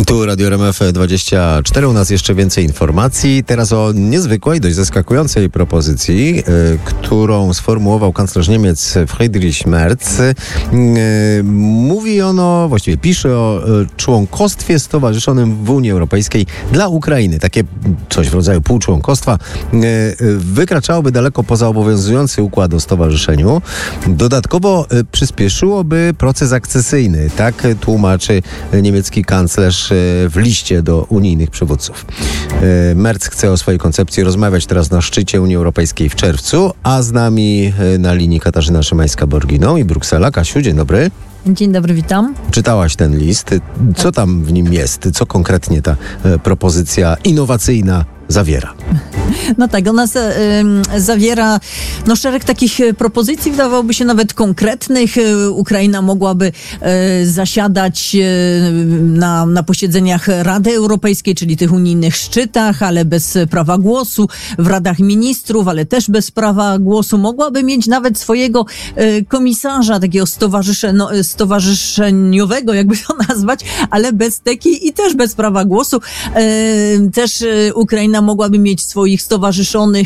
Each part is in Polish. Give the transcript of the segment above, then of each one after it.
Tu Radio RMF24, u nas jeszcze więcej informacji. Teraz o niezwykłej, dość zaskakującej propozycji, którą sformułował kanclerz Niemiec Friedrich Merz. Mówi ono, właściwie pisze o członkostwie stowarzyszonym w Unii Europejskiej dla Ukrainy. Takie coś w rodzaju półczłonkostwa wykraczałoby daleko poza obowiązujący układ o stowarzyszeniu. Dodatkowo przyspieszyłoby proces akcesyjny. Tak tłumaczy niemiecki kanclerz w liście do unijnych przywódców. Merz chce o swojej koncepcji rozmawiać teraz na szczycie Unii Europejskiej w czerwcu, a z nami na linii Katarzyna Szymańska-Borginą i Bruksela. Kasiu, dzień dobry. Dzień dobry, witam. Czytałaś ten list. Co tam w nim jest? Co konkretnie ta propozycja innowacyjna zawiera? No tak, ona zawiera szereg takich propozycji, wydawałoby się nawet konkretnych. Ukraina mogłaby zasiadać na posiedzeniach Rady Europejskiej, czyli tych unijnych szczytach, ale bez prawa głosu, w Radach Ministrów, ale też bez prawa głosu. Mogłaby mieć nawet swojego komisarza, takiego stowarzyszeniowego, jakby to nazwać, ale bez teki i też bez prawa głosu. Też Ukraina mogłaby mieć swoich stowarzyszonych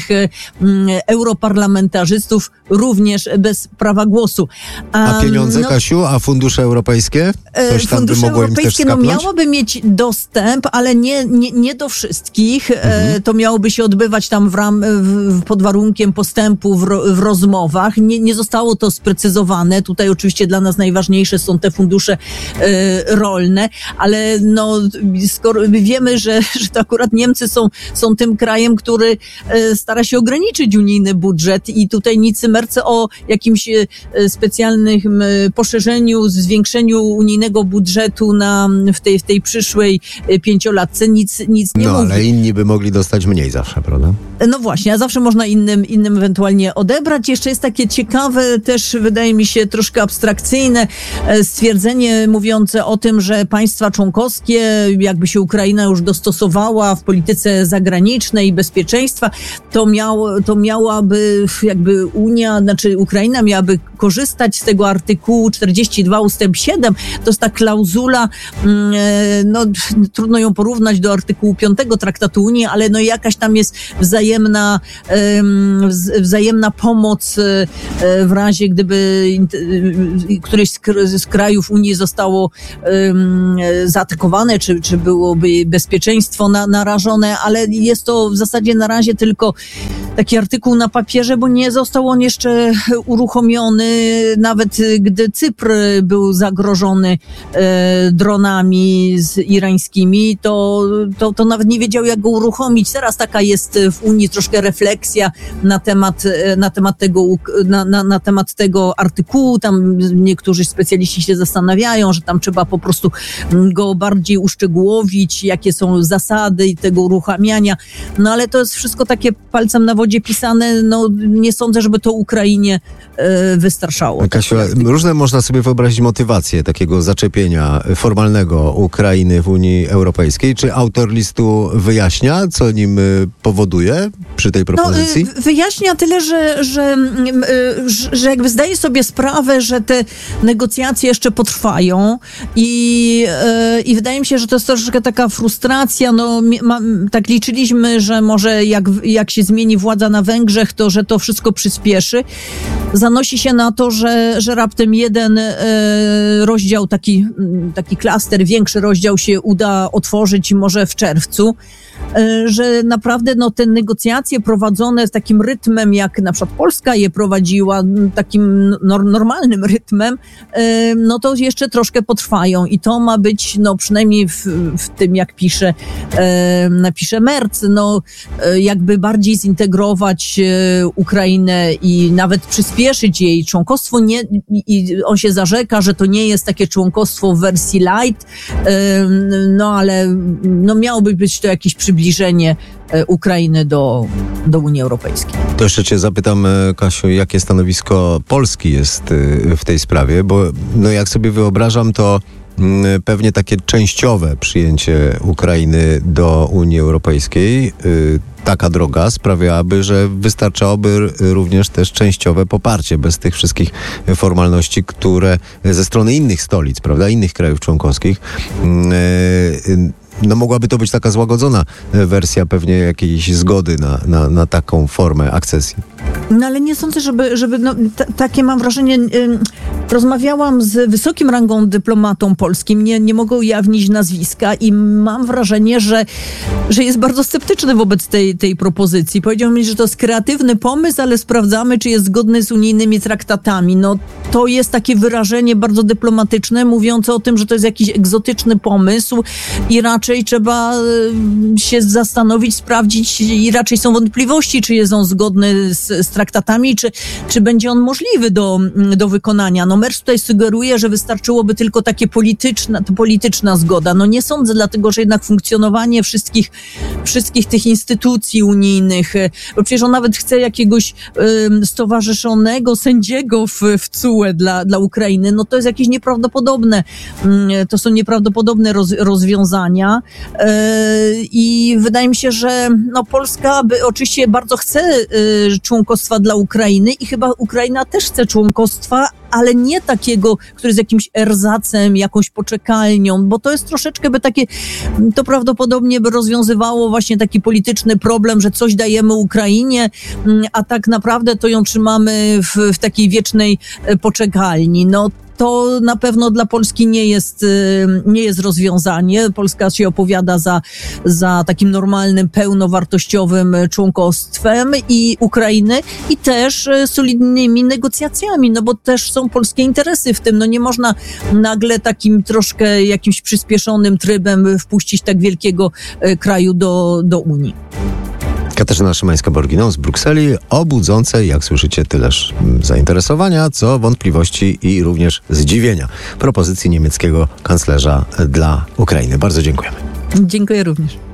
europarlamentarzystów również bez prawa głosu. A pieniądze, Kasiu? A fundusze europejskie? Coś tam by mogło im też skapnąć? Miałoby mieć dostęp, ale nie do wszystkich. To miałoby się odbywać tam pod warunkiem postępu w rozmowach. Nie zostało to sprecyzowane. Tutaj oczywiście dla nas najważniejsze są te fundusze rolne, ale skoro wiemy, że to akurat Niemcy są tym krajem, który stara się ograniczyć unijny budżet i tutaj nic Merz o jakimś specjalnym poszerzeniu, zwiększeniu unijnego budżetu w tej przyszłej pięciolatce nic nie mówi. Ale inni by mogli dostać mniej zawsze, prawda? No właśnie, a zawsze można innym ewentualnie odebrać. Jeszcze jest takie ciekawe, też wydaje mi się troszkę abstrakcyjne stwierdzenie mówiące o tym, że państwa członkowskie, jakby się Ukraina już dostosowała w polityce zagranicznej i bezpieczeństwa, to miałaby jakby Ukraina miałaby korzystać z tego artykułu 42 ustęp 7. To jest ta klauzula, trudno ją porównać do artykułu 5 Traktatu Unii, ale jakaś tam jest wzajemna pomoc w razie, gdyby któreś z krajów Unii zostało zaatakowane, czy byłoby bezpieczeństwo narażone, ale jest to w zasadzie na razie tylko taki artykuł na papierze, bo nie został on jeszcze uruchomiony, nawet gdy Cypr był zagrożony dronami irańskimi, to nawet nie wiedział, jak go uruchomić. Teraz taka jest w Unii troszkę refleksja na temat tego artykułu. Tam niektórzy specjaliści się zastanawiają, że tam trzeba po prostu go bardziej uszczegółowić, jakie są zasady tego uruchamiania. Ale to jest wszystko takie palcem na wodzie pisane. Nie sądzę, żeby to Ukrainie wystarczało. Kasiu, różne można sobie wyobrazić motywacje takiego zaczepienia formalnego Ukrainy w Unii Europejskiej. Czy autor listu wyjaśnia, co nim powoduje przy tej propozycji? Wyjaśnia tyle, że jakby zdaje sobie sprawę, że te negocjacje jeszcze potrwają i wydaje mi się, że to jest troszeczkę taka frustracja. Tak liczyliśmy, że może jak się zmieni władza na Węgrzech, to że to wszystko przyspieszy. Zanosi się na to, że raptem jeden rozdział, taki klaster, większy rozdział się uda otworzyć może w czerwcu, że naprawdę te negocjacje prowadzone z takim rytmem, jak na przykład Polska je prowadziła, takim normalnym rytmem, to jeszcze troszkę potrwają i to ma być, przynajmniej w tym, jak napisze Merz, jakby bardziej zintegrować Ukrainę i nawet przyspieszyć jej członkostwo. I on się zarzeka, że to nie jest takie członkostwo w wersji light, ale miałoby być to jakieś przybliżenie Ukrainy do Unii Europejskiej. To jeszcze cię zapytam, Kasiu, jakie stanowisko Polski jest w tej sprawie, bo jak sobie wyobrażam, to pewnie takie częściowe przyjęcie Ukrainy do Unii Europejskiej, taka droga sprawiałaby, że wystarczałoby również też częściowe poparcie, bez tych wszystkich formalności, które ze strony innych stolic, prawda, innych krajów członkowskich, no mogłaby to być taka złagodzona wersja pewnie jakiejś zgody na taką formę akcesji. No ale nie sądzę, żeby takie mam wrażenie, rozmawiałam z wysokim rangą dyplomatą polskim, nie mogę ujawnić nazwiska i mam wrażenie, że jest bardzo sceptyczny wobec tej propozycji. Powiedział mi, że to jest kreatywny pomysł, ale sprawdzamy, czy jest zgodny z unijnymi traktatami. No to jest takie wyrażenie bardzo dyplomatyczne, mówiące o tym, że to jest jakiś egzotyczny pomysł i raczej trzeba się zastanowić, sprawdzić i raczej są wątpliwości, czy jest on zgodny z traktatami, czy będzie on możliwy do wykonania. No Merz tutaj sugeruje, że wystarczyłoby tylko takie polityczna zgoda. No nie sądzę, dlatego że jednak funkcjonowanie wszystkich tych instytucji unijnych, bo przecież on nawet chce jakiegoś stowarzyszonego sędziego w CUE dla Ukrainy, no to jest jakieś nieprawdopodobne. To są nieprawdopodobne rozwiązania i wydaje mi się, że no Polska oczywiście bardzo chce członkostwa dla Ukrainy i chyba Ukraina też chce członkostwa, ale nie takiego, który jest jakimś erzacem, jakąś poczekalnią, bo to jest troszeczkę to prawdopodobnie by rozwiązywało właśnie taki polityczny problem, że coś dajemy Ukrainie, a tak naprawdę to ją trzymamy w takiej wiecznej poczekalni. No to na pewno dla Polski nie jest rozwiązanie. Polska się opowiada za takim normalnym, pełnowartościowym członkostwem i Ukrainy i też solidnymi negocjacjami, no bo też są polskie interesy w tym. No nie można nagle takim troszkę jakimś przyspieszonym trybem wpuścić tak wielkiego kraju do Unii. Katarzyna Szymańska-Borginą z Brukseli, o budzącej, jak słyszycie, tyleż zainteresowania, co wątpliwości i również zdziwienia propozycji niemieckiego kanclerza dla Ukrainy. Bardzo dziękujemy. Dziękuję również.